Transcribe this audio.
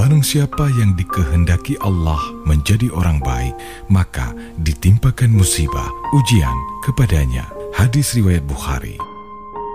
Barang siapa yang dikehendaki Allah menjadi orang baik, maka ditimpakan musibah, ujian kepadanya. Hadis riwayat Bukhari.